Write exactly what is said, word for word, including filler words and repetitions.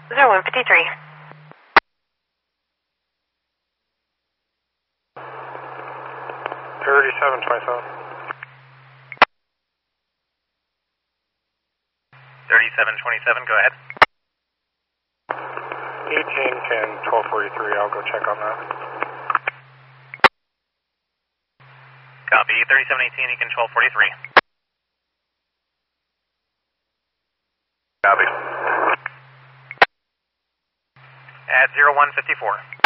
zero one fifty-three. thirty-seven twenty-seven. thirty-seven twenty-seven, go ahead. eighteen ten twelve forty-three, I'll go check on that. Copy, thirty-seven eighteen, you can twelve forty-three. Copy. At zero one fifty-four.